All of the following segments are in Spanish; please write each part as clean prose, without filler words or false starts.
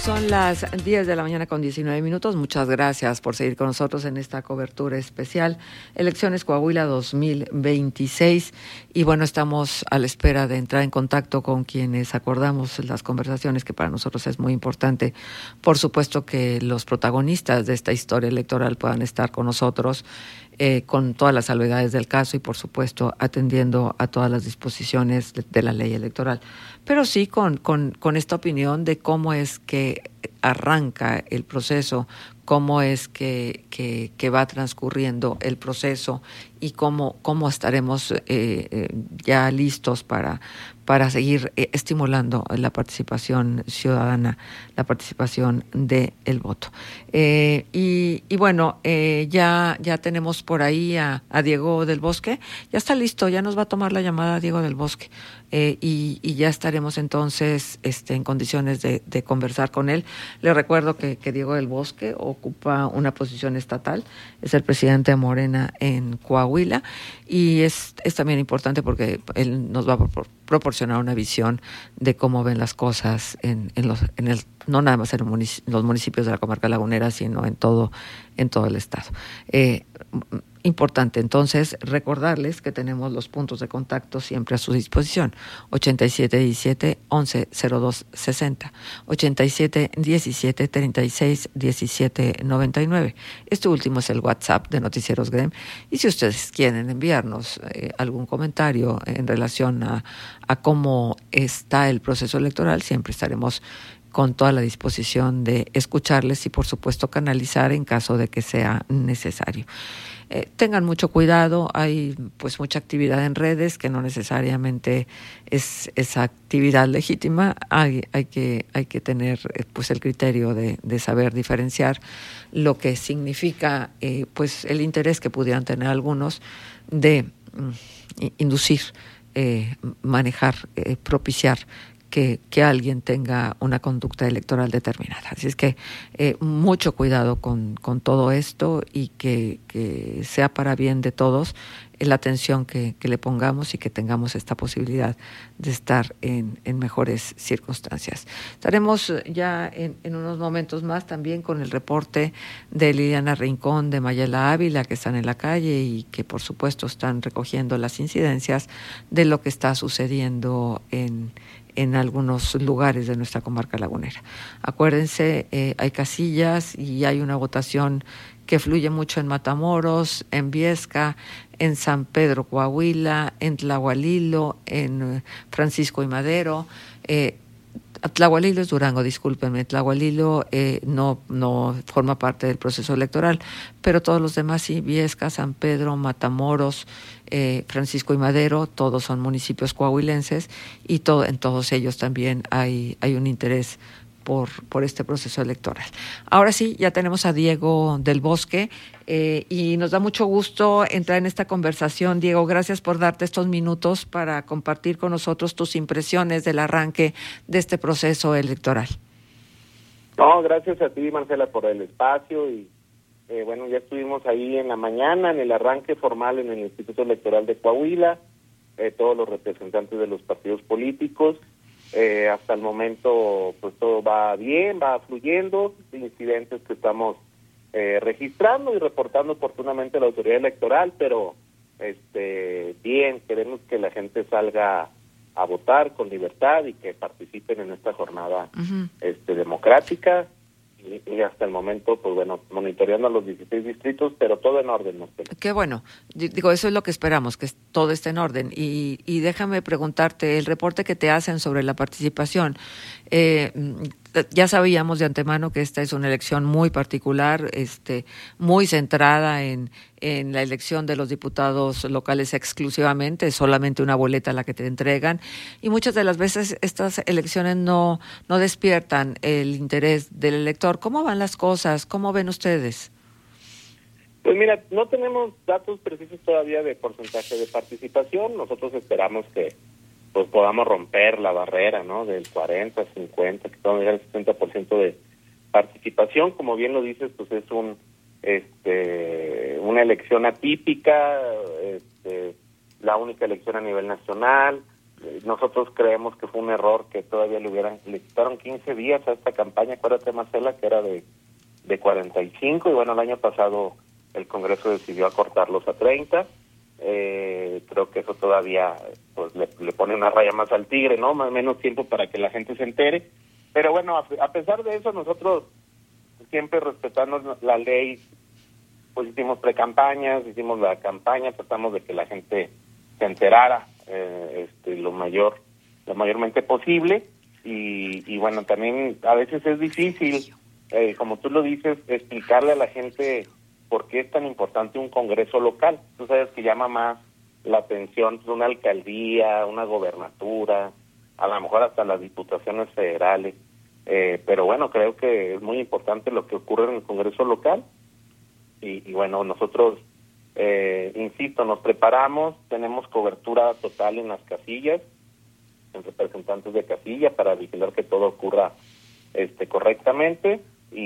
Son las 10 de la mañana con 19 minutos. Muchas gracias por seguir con nosotros en esta cobertura especial. Elecciones Coahuila 2026. Y bueno, estamos a la espera de entrar en contacto con quienes acordamos las conversaciones, que para nosotros es muy importante. Por supuesto que los protagonistas de esta historia electoral puedan estar con nosotros, con todas las salvedades del caso y, por supuesto, atendiendo a todas las disposiciones de la ley electoral. Pero sí con esta opinión de cómo es que arranca el proceso, cómo es que va transcurriendo el proceso y cómo estaremos ya listos para seguir estimulando la participación ciudadana, la participación del voto. Y bueno, ya tenemos por ahí a Diego del Bosque. Ya está listo, ya nos va a tomar la llamada Diego del Bosque. Y ya estaremos entonces en condiciones de conversar con él. Le recuerdo que Diego del Bosque ocupa una posición estatal, es el presidente de Morena en Coahuila, y es también importante porque él nos va a proporcionar una visión de cómo ven las cosas no nada más en los municipios de la comarca lagunera, sino en todo el estado. Importante entonces recordarles que tenemos los puntos de contacto siempre a su disposición: 8717-110260, 8717-361799. Este último es el WhatsApp de Noticieros GREM, y si ustedes quieren enviarnos algún comentario en relación a cómo está el proceso electoral, siempre estaremos con toda la disposición de escucharles y, por supuesto, canalizar en caso de que sea necesario. Tengan mucho cuidado, hay pues mucha actividad en redes que no necesariamente es esa actividad legítima. Hay que tener pues el criterio de saber diferenciar lo que significa pues el interés que pudieran tener algunos de inducir, manejar, propiciar que alguien tenga una conducta electoral determinada. Así es que mucho cuidado con todo esto, y que sea para bien de todos la atención que le pongamos y que tengamos esta posibilidad de estar en mejores circunstancias. Estaremos ya en unos momentos más también con el reporte de Liliana Rincón, de Mayela Ávila, que están en la calle y que por supuesto están recogiendo las incidencias de lo que está sucediendo en algunos lugares de nuestra comarca lagunera. Acuérdense, hay casillas y hay una votación que fluye mucho en Matamoros, en Viesca, en San Pedro Coahuila, en Tlahualilo, en Francisco y Madero. Tlahualilo es Durango, discúlpenme. Tlahualilo no forma parte del proceso electoral, pero todos los demás sí: Viesca, San Pedro, Matamoros, Francisco y Madero, todos son municipios coahuilenses, y en todos ellos también hay un interés por este proceso electoral. Ahora sí, ya tenemos a Diego del Bosque, y nos da mucho gusto entrar en esta conversación. Diego, gracias por darte estos minutos para compartir con nosotros tus impresiones del arranque de este proceso electoral. No, gracias a ti, Marcela, por el espacio. Y bueno, ya estuvimos ahí en la mañana en el arranque formal en el Instituto Electoral de Coahuila, todos los representantes de los partidos políticos. Hasta el momento pues todo va bien, va fluyendo, incidentes que estamos registrando y reportando oportunamente a la autoridad electoral, pero bien, queremos que la gente salga a votar con libertad y que participen en esta jornada democrática, y hasta el momento, pues bueno, monitoreando a los 16 distritos, pero todo en orden, Marcela. Qué bueno. Digo, eso es lo que esperamos, que todo esté en orden. Y déjame preguntarte, el reporte que te hacen sobre la participación, ya sabíamos de antemano que esta es una elección muy particular, muy centrada en la elección de los diputados locales exclusivamente, es solamente una boleta la que te entregan, y muchas de las veces estas elecciones no despiertan el interés del elector. ¿Cómo van las cosas? ¿Cómo ven ustedes? Pues mira, no tenemos datos precisos todavía de porcentaje de participación. Nosotros esperamos que pues podamos romper la barrera, ¿no? Del 40, 50, que podamos llegar al 60% de participación. Como bien lo dices, pues es una elección atípica, la única elección a nivel nacional, nosotros creemos que fue un error que todavía le quitaron 15 días a esta campaña. Acuérdate, Marcela, que era de 45, y bueno, el año pasado el Congreso decidió acortarlos a 30. Creo que eso todavía pues le pone una raya más al tigre, ¿no? Más o menos tiempo para que la gente se entere. Pero bueno, a pesar de eso, nosotros siempre respetando la ley, pues hicimos precampañas, hicimos la campaña, tratamos de que la gente se enterara lo mayormente posible, y bueno, también a veces es difícil, como tú lo dices, explicarle a la gente por qué es tan importante un congreso local. Tú sabes que llama más la atención de una alcaldía, una gobernatura, a lo mejor hasta las diputaciones federales, pero bueno, creo que es muy importante lo que ocurre en el congreso local, y bueno, nosotros insisto, nos preparamos, tenemos cobertura total en las casillas, en representantes de casilla, para vigilar que todo ocurra correctamente,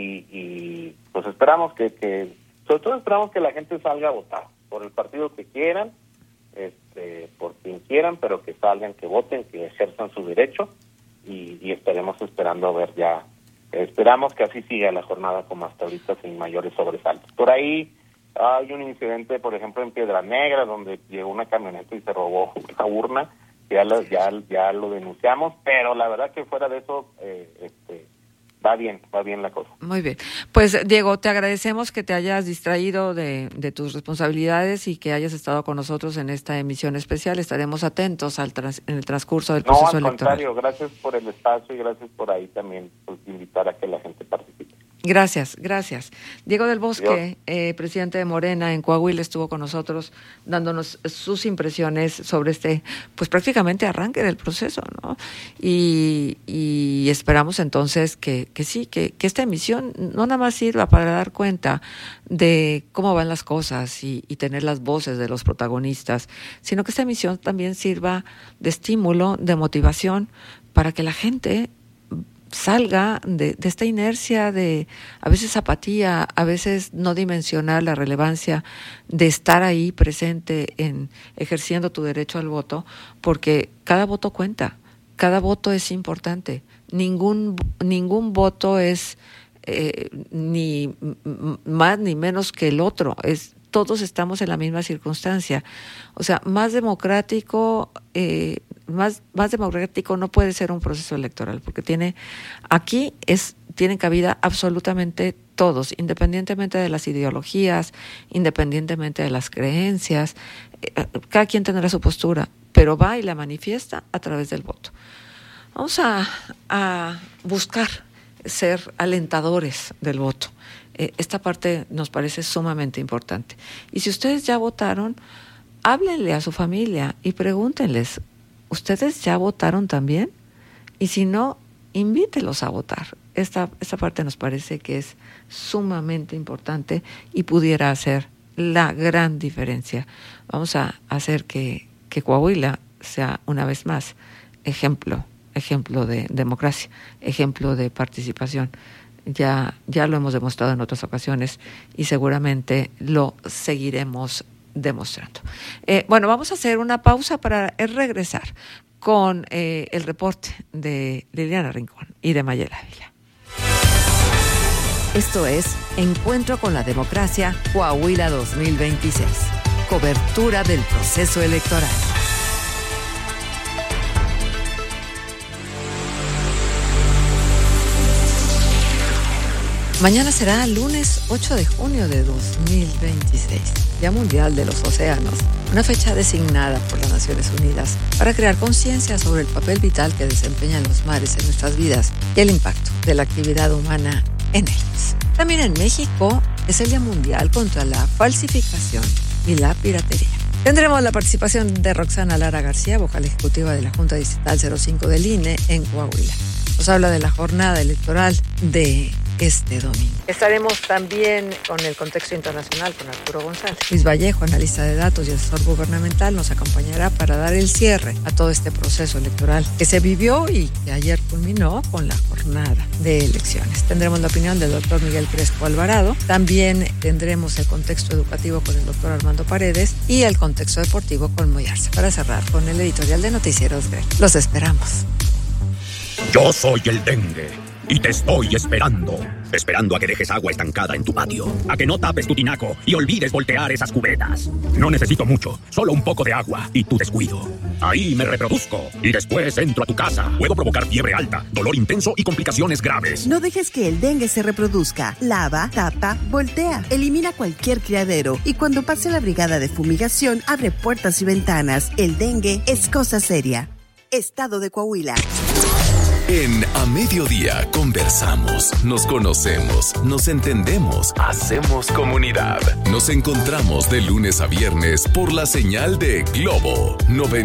y pues esperamos que sobre todo esperamos que la gente salga a votar por el partido que quieran, por quien quieran, pero que salgan, que voten, que ejerzan su derecho, y esperando a ver ya, esperamos que así siga la jornada como hasta ahorita, sin mayores sobresaltos. Por ahí hay un incidente, por ejemplo, en Piedra Negra, donde llegó una camioneta y se robó una urna. Ya lo denunciamos, pero la verdad que fuera de eso, va bien la cosa. Muy bien. Pues, Diego, te agradecemos que te hayas distraído de tus responsabilidades y que hayas estado con nosotros en esta emisión especial. Estaremos atentos en el transcurso del proceso electoral. No, al contrario, gracias por el espacio y gracias por ahí también, pues, invitar a que la gente participe. Gracias. Diego del Bosque, presidente de Morena en Coahuila, estuvo con nosotros dándonos sus impresiones sobre pues prácticamente arranque del proceso, ¿no? Y esperamos entonces que esta emisión no nada más sirva para dar cuenta de cómo van las cosas y tener las voces de los protagonistas, sino que esta emisión también sirva de estímulo, de motivación, para que la gente salga de esta inercia de a veces apatía, a veces no dimensionar la relevancia de estar ahí presente ejerciendo tu derecho al voto, porque cada voto cuenta, cada voto es importante, ningún voto es ni más ni menos que el otro, todos estamos en la misma circunstancia. O sea, más democrático no puede ser un proceso electoral, porque tienen cabida absolutamente todos, independientemente de las ideologías, independientemente de las creencias. Cada quien tendrá su postura, pero va y la manifiesta a través del voto. Vamos a buscar ser alentadores del voto. Esta parte nos parece sumamente importante. Y si ustedes ya votaron, háblenle a su familia y pregúntenles, ¿ustedes ya votaron también? Y si no, invítelos a votar. Esta parte nos parece que es sumamente importante y pudiera hacer la gran diferencia. Vamos a hacer que Coahuila sea una vez más ejemplo de democracia, ejemplo de participación. Ya lo hemos demostrado en otras ocasiones y seguramente lo seguiremos demostrando. Bueno, vamos a hacer una pausa para regresar con el reporte de Liliana Rincón y de Mayela Ávila. Esto es Encuentro con la Democracia Coahuila 2026. Cobertura del proceso electoral. Mañana será lunes 8 de junio de 2026, Día Mundial de los Océanos, una fecha designada por las Naciones Unidas para crear conciencia sobre el papel vital que desempeñan los mares en nuestras vidas y el impacto de la actividad humana en ellos. También en México es el Día Mundial contra la falsificación y la piratería. Tendremos la participación de Roxana Lara García, vocal ejecutiva de la Junta Distrital 05 del INE en Coahuila. Nos habla de la jornada electoral de este domingo. Estaremos también con el contexto internacional con Arturo González. Luis Vallejo, analista de datos y asesor gubernamental, nos acompañará para dar el cierre a todo este proceso electoral que se vivió y que ayer culminó con la jornada de elecciones. Tendremos la opinión del doctor Miguel Crespo Alvarado. También tendremos el contexto educativo con el doctor Armando Paredes y el contexto deportivo con Moy Arce, para cerrar con el editorial de Noticieros Greg. Los esperamos. Yo soy el dengue y te estoy esperando a que dejes agua estancada en tu patio, a que no tapes tu tinaco y olvides voltear esas cubetas. No necesito mucho, solo un poco de agua y tu descuido. Ahí me reproduzco y después entro a tu casa. Puedo provocar fiebre alta, dolor intenso y complicaciones graves. No dejes que el dengue se reproduzca. Lava, tapa, voltea. Elimina cualquier criadero y cuando pase la brigada de fumigación, abre puertas y ventanas. El dengue es cosa seria. Estado de Coahuila. En A Mediodía conversamos, nos conocemos, nos entendemos, hacemos comunidad. Nos encontramos de lunes a viernes por la señal de Globo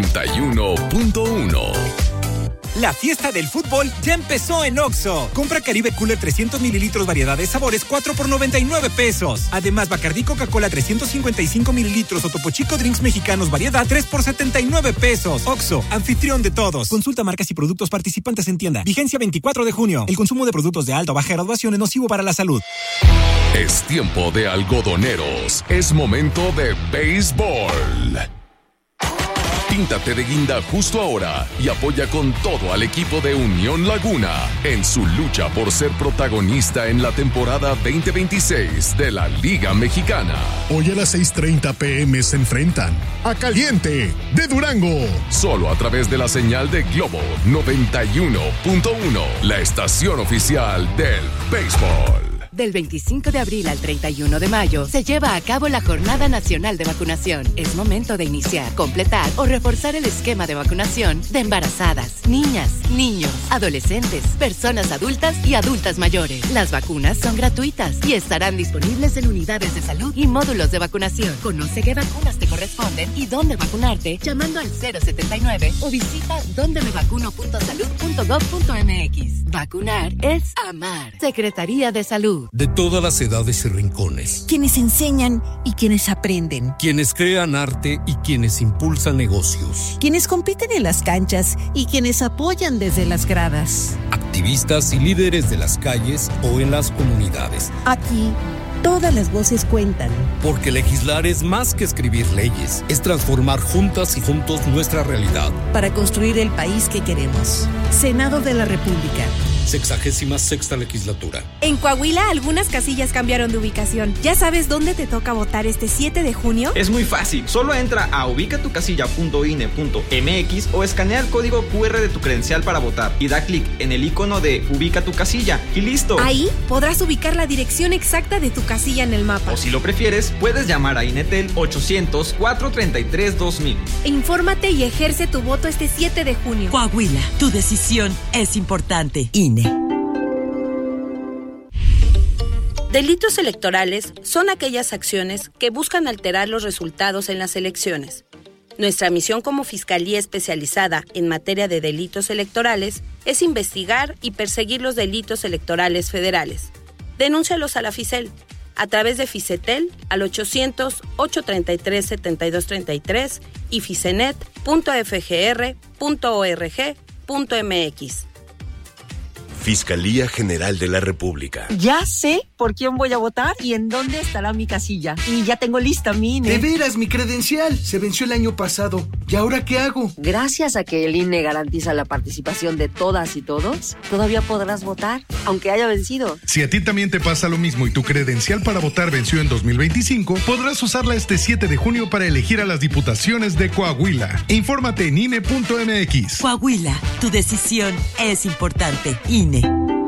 91.1. La fiesta del fútbol ya empezó en Oxxo. Compra Caribe Cooler 300 mililitros variedad de sabores 4 por 99 pesos. Además, Bacardí Coca-Cola 355 mililitros o Topo Chico Drinks Mexicanos variedad 3 por 79 pesos. Oxxo, anfitrión de todos. Consulta marcas y productos participantes en tienda. Vigencia 24 de junio. El consumo de productos de alta o baja graduación es nocivo para la salud. Es tiempo de algodoneros. Es momento de béisbol. Píntate de guinda justo ahora y apoya con todo al equipo de Unión Laguna en su lucha por ser protagonista en la temporada 2026 de la Liga Mexicana. Hoy a las 6:30 p.m. se enfrentan a Caliente de Durango. Solo a través de la señal de Globo 91.1, la estación oficial del béisbol. Del 25 de abril al 31 de mayo se lleva a cabo la Jornada Nacional de Vacunación. Es momento de iniciar, completar o reforzar el esquema de vacunación de embarazadas, niñas, niños, adolescentes, personas adultas y adultas mayores. Las vacunas son gratuitas y estarán disponibles en unidades de salud y módulos de vacunación. Conoce qué vacunas te corresponden y dónde vacunarte llamando al 079 o visita dondemevacuno.salud.gov.mx. Vacunar es amar. Secretaría de Salud. De todas las edades y rincones. Quienes enseñan y quienes aprenden. Quienes crean arte y quienes impulsan negocios. Quienes compiten en las canchas y quienes apoyan desde las gradas. Activistas y líderes de las calles o en las comunidades. Aquí, todas las voces cuentan. Porque legislar es más que escribir leyes. Es transformar juntas y juntos nuestra realidad. Para construir el país que queremos. Senado de la República. 66ª legislatura. En Coahuila, algunas casillas cambiaron de ubicación. ¿Ya sabes dónde te toca votar este 7 de junio? Es muy fácil. Solo entra a ubicatucasilla.ine.mx o escanea el código QR de tu credencial para votar y da clic en el icono de Ubica tu casilla y listo. Ahí podrás ubicar la dirección exacta de tu casilla en el mapa. O si lo prefieres, puedes llamar a INETEL 800-433-2000. Infórmate y ejerce tu voto este 7 de junio. Coahuila, tu decisión es importante. INE. Delitos electorales son aquellas acciones que buscan alterar los resultados en las elecciones. Nuestra misión como Fiscalía Especializada en materia de delitos electorales es investigar y perseguir los delitos electorales federales. Denúncialos a la FICEL a través de FICETEL al 800-833-7233 y ficenet.fgr.org.mx. Fiscalía General de la República. Ya sé por quién voy a votar y en dónde estará mi casilla. Y ya tengo lista mi INE. De veras, mi credencial se venció el año pasado. ¿Y ahora qué hago? Gracias a que el INE garantiza la participación de todas y todos, todavía podrás votar, aunque haya vencido. Si a ti también te pasa lo mismo y tu credencial para votar venció en 2025, podrás usarla este 7 de junio para elegir a las diputaciones de Coahuila. Infórmate en INE.mx. Coahuila, tu decisión es importante. INE.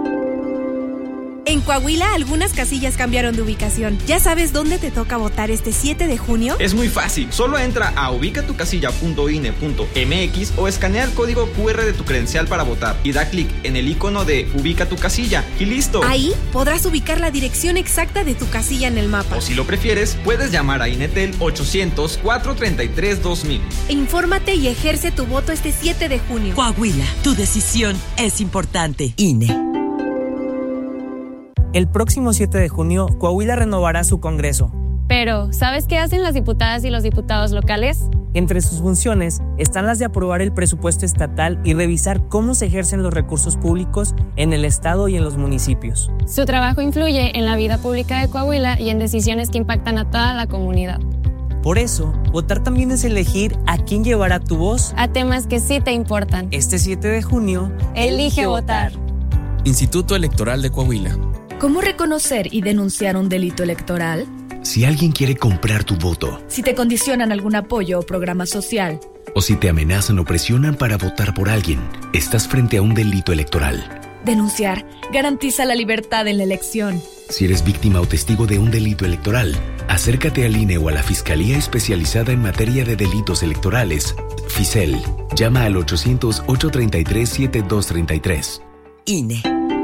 En Coahuila, algunas casillas cambiaron de ubicación. ¿Ya sabes dónde te toca votar este 7 de junio? Es muy fácil. Solo entra a ubicatucasilla.ine.mx o escanea el código QR de tu credencial para votar y da clic en el icono de Ubica tu casilla y listo. Ahí podrás ubicar la dirección exacta de tu casilla en el mapa. O si lo prefieres, puedes llamar a INETEL 800-433-2000. Infórmate y ejerce tu voto este 7 de junio. Coahuila, tu decisión es importante. INE. El próximo 7 de junio, Coahuila renovará su Congreso. Pero, ¿sabes qué hacen las diputadas y los diputados locales? Entre sus funciones están las de aprobar el presupuesto estatal y revisar cómo se ejercen los recursos públicos en el estado y en los municipios. Su trabajo influye en la vida pública de Coahuila y en decisiones que impactan a toda la comunidad. Por eso, votar también es elegir a quién llevará tu voz a temas que sí te importan. Este 7 de junio, elige votar. Instituto Electoral de Coahuila. ¿Cómo reconocer y denunciar un delito electoral? Si alguien quiere comprar tu voto. Si te condicionan algún apoyo o programa social. O si te amenazan o presionan para votar por alguien, estás frente a un delito electoral. Denunciar garantiza la libertad en la elección. Si eres víctima o testigo de un delito electoral, acércate al INE o a la Fiscalía Especializada en Materia de Delitos Electorales, FICEL. Llama al 800-833-7233. INE.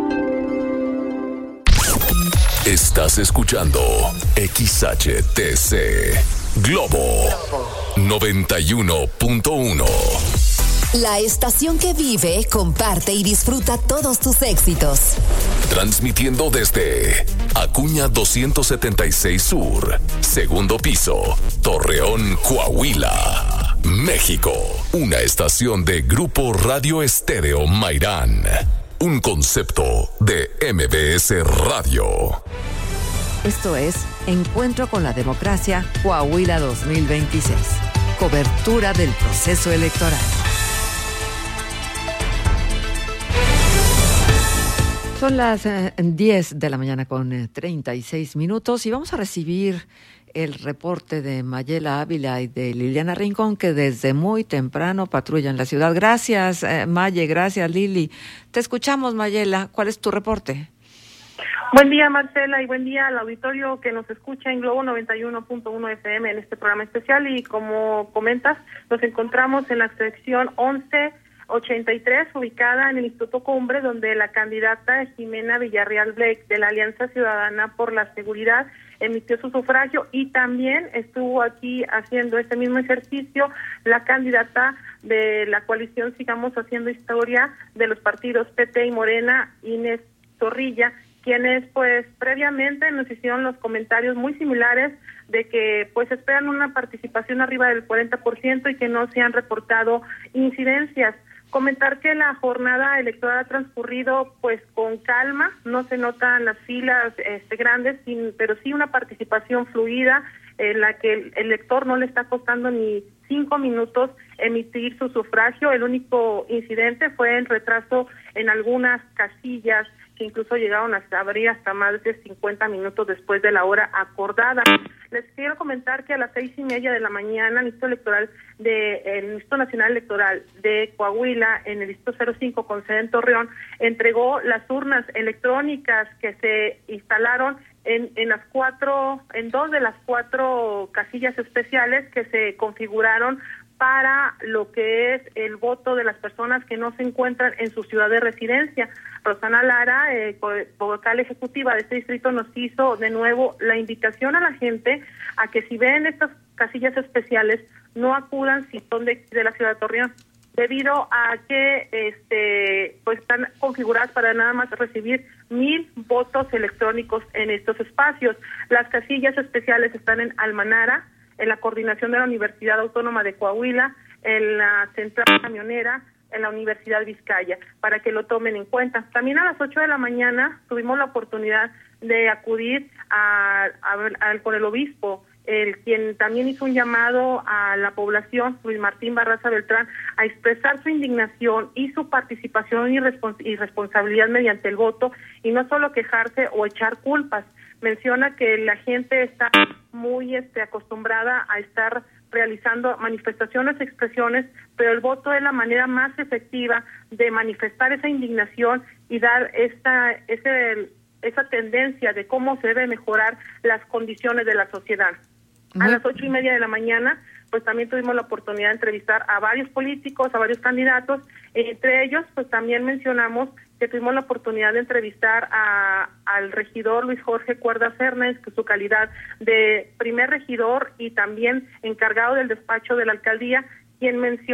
Estás escuchando XHTC Globo 91.1. La estación que vive, comparte y disfruta todos tus éxitos. Transmitiendo desde Acuña 276 Sur, segundo piso, Torreón, Coahuila, México. Una estación de Grupo Radio Estéreo Mairán. Un concepto de MBS Radio. Esto es Encuentro con la Democracia, Coahuila 2026. Cobertura del proceso electoral. Son las 10 de la mañana con 36 minutos y vamos a recibir el reporte de Mayela Ávila y de Liliana Rincón, que desde muy temprano patrullan la ciudad. Gracias, Maye, gracias, Lili. Te escuchamos, Mayela. ¿Cuál es tu reporte? Buen día, Marcela, y buen día al auditorio que nos escucha en Globo 91.1 FM en este programa especial. Y como comentas, nos encontramos en la sección 1183, ubicada en el Instituto Cumbre, donde la candidata Jimena Villarreal Blake, de la Alianza Ciudadana por la Seguridad, emitió su sufragio, y también estuvo aquí haciendo este mismo ejercicio la candidata de la coalición Sigamos Haciendo Historia de los partidos PT y Morena, Inés Zorrilla, quienes pues previamente nos hicieron los comentarios muy similares de que pues esperan una participación arriba del 40% y que no se han reportado incidencias. Comentar que la jornada electoral ha transcurrido pues con calma, no se notan las filas grandes, pero sí una participación fluida en la que el elector no le está costando ni 5 minutos emitir su sufragio. El único incidente fue el retraso en algunas casillas, que incluso llegaron a abrir hasta más de 50 minutos después de la hora acordada. Les quiero comentar que a las 6:30 de la mañana, el Instituto Nacional Electoral de Coahuila, en el Distrito 05 con sede en Torreón, entregó las urnas electrónicas que se instalaron en dos de las 4 casillas especiales que se configuraron para lo que es el voto de las personas que no se encuentran en su ciudad de residencia. Rosana Lara, vocal ejecutiva de este distrito, nos hizo de nuevo la invitación a la gente a que si ven estas casillas especiales, no acudan si son de la ciudad de Torreón, debido a que pues están configuradas para nada más recibir 1,000 votos electrónicos en estos espacios. Las casillas especiales están en Almanara, en la coordinación de la Universidad Autónoma de Coahuila, en la Central Camionera, en la Universidad Vizcaya, para que lo tomen en cuenta. También a las 8 de la mañana tuvimos la oportunidad de acudir con el obispo, quien también hizo un llamado a la población, Luis Martín Barraza Beltrán, a expresar su indignación y su participación y responsabilidad mediante el voto, y no solo quejarse o echar culpas. Menciona que la gente está muy acostumbrada a estar realizando manifestaciones, expresiones, pero el voto es la manera más efectiva de manifestar esa indignación y dar esa tendencia de cómo se debe mejorar las condiciones de la sociedad. A las 8:30 de la mañana, pues también tuvimos la oportunidad de entrevistar a varios políticos, a varios candidatos. Entre ellos, pues también mencionamos que tuvimos la oportunidad de entrevistar al regidor Luis Jorge Cuerda Fernández, que su calidad de primer regidor y también encargado del despacho de la alcaldía, quien mencionó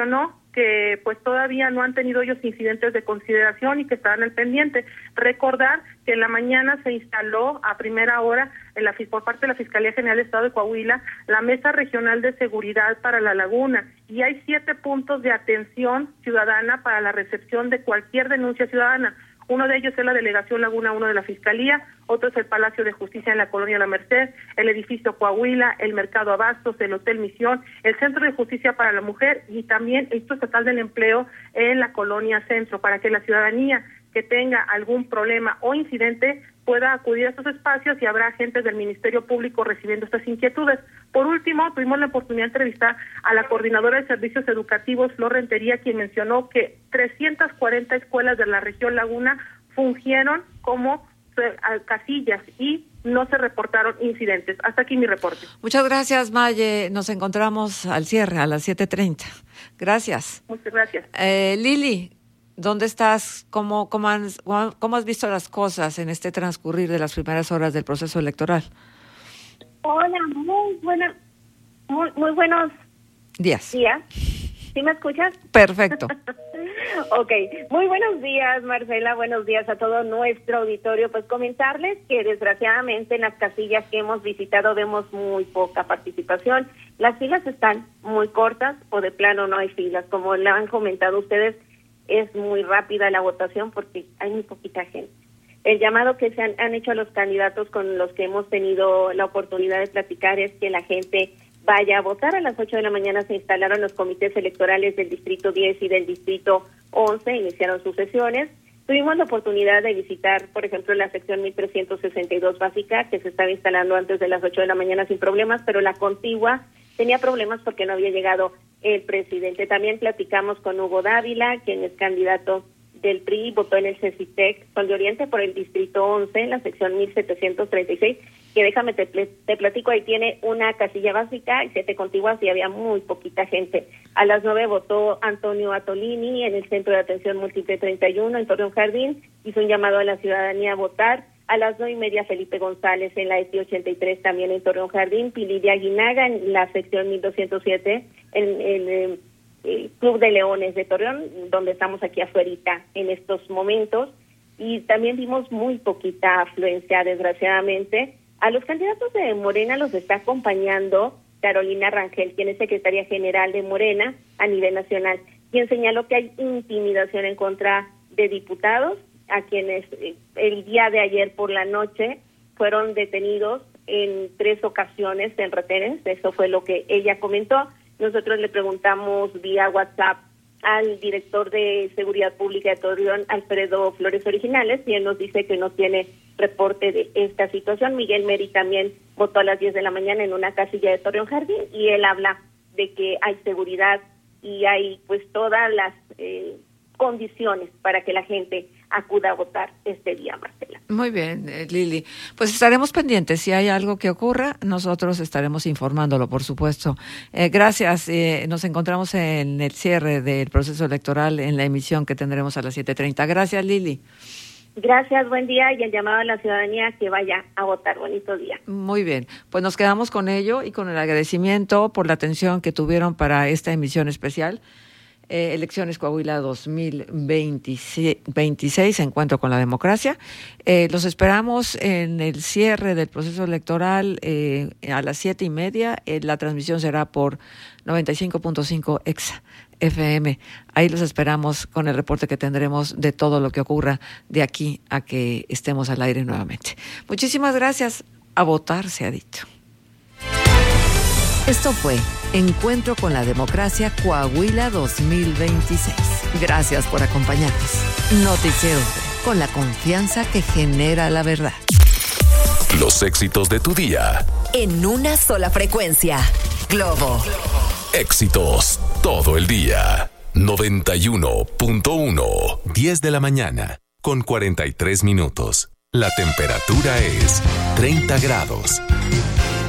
que pues todavía no han tenido ellos incidentes de consideración y que estarán al pendiente. Recordar que en la mañana se instaló a primera hora por parte de la Fiscalía General del Estado de Coahuila la Mesa Regional de Seguridad para la Laguna, y hay 7 puntos de atención ciudadana para la recepción de cualquier denuncia ciudadana. Uno de ellos es la Delegación Laguna 1 de la Fiscalía, otro es el Palacio de Justicia en la Colonia La Merced, el Edificio Coahuila, el Mercado Abastos, el Hotel Misión, el Centro de Justicia para la Mujer y también el Instituto Estatal del Empleo en la Colonia Centro, para que la ciudadanía que tenga algún problema o incidente pueda acudir a estos espacios y habrá agentes del Ministerio Público recibiendo estas inquietudes. Por último, tuvimos la oportunidad de entrevistar a la coordinadora de servicios educativos, Flor Rentería, quien mencionó que 340 escuelas de la región Laguna fungieron como casillas y no se reportaron incidentes. Hasta aquí mi reporte. Muchas gracias, Maye. Nos encontramos al cierre a las 7:30. Gracias. Muchas gracias. Lili, ¿dónde estás? ¿Cómo has visto las cosas en este transcurrir de las primeras horas del proceso electoral? Hola, muy buenos días. ¿Sí me escuchas? Perfecto. Ok, muy buenos días, Marcela, buenos días a todo nuestro auditorio. Pues comentarles que desgraciadamente en las casillas que hemos visitado vemos muy poca participación. Las filas están muy cortas o de plano no hay filas. Como le han comentado ustedes, es muy rápida la votación porque hay muy poquita gente. El llamado que se han hecho a los candidatos con los que hemos tenido la oportunidad de platicar es que la gente vaya a votar. A las 8 de la mañana se instalaron los comités electorales del Distrito 10 y del Distrito 11, iniciaron sus sesiones. Tuvimos la oportunidad de visitar, por ejemplo, la sección 1362 básica, que se estaba instalando antes de las 8 de la mañana sin problemas, pero la contigua tenía problemas porque no había llegado el presidente. También platicamos con Hugo Dávila, quien es candidato del PRI, votó en el CECITEC Sol de Oriente por el Distrito 11, en la sección 1736, que déjame te platico, ahí tiene una casilla básica y 7 contiguas y había muy poquita gente. A las 9 votó Antonio Atolini en el Centro de Atención Múltiple 31 en Torreón Jardín, hizo un llamado a la ciudadanía a votar. A las 9:30 Felipe González en la ETI 83 también en Torreón Jardín, Pilidia Aguinaga en la sección 1207 en el Club de Leones de Torreón, donde estamos aquí afuerita en estos momentos, y también vimos muy poquita afluencia, desgraciadamente. A los candidatos de Morena los está acompañando Carolina Rangel, quien es secretaria general de Morena a nivel nacional, quien señaló que hay intimidación en contra de diputados, a quienes el día de ayer por la noche fueron detenidos en 3 ocasiones en retenes. Eso fue lo que ella comentó. Nosotros le preguntamos vía WhatsApp al director de Seguridad Pública de Torreón, Alfredo Flores Originales, y él nos dice que no tiene reporte de esta situación. Miguel Meri también votó a las 10 de la mañana en una casilla de Torreón Jardín, y él habla de que hay seguridad y hay pues todas las condiciones para que la gente acuda a votar este día, Marcela. Muy bien, Lili. Pues estaremos pendientes. Si hay algo que ocurra, nosotros estaremos informándolo, por supuesto. Gracias. Nos encontramos en el cierre del proceso electoral en la emisión que tendremos a las 7:30. Gracias, Lili. Gracias, buen día, y el llamado a la ciudadanía que vaya a votar. Bonito día. Muy bien. Pues nos quedamos con ello y con el agradecimiento por la atención que tuvieron para esta emisión especial. Elecciones Coahuila 2026, Encuentro con la Democracia. Los esperamos en el cierre del proceso electoral a las 7:30. La transmisión será por 95.5 Exa FM. Ahí los esperamos con el reporte que tendremos de todo lo que ocurra de aquí a que estemos al aire nuevamente. Muchísimas gracias. A votar se ha dicho. Esto fue Encuentro con la Democracia Coahuila 2026. Gracias por acompañarnos. Noticiero con la confianza que genera la verdad. Los éxitos de tu día. En una sola frecuencia. Globo. Éxitos todo el día. 91.1. 10 de la mañana con 43 minutos. La temperatura es 30 grados.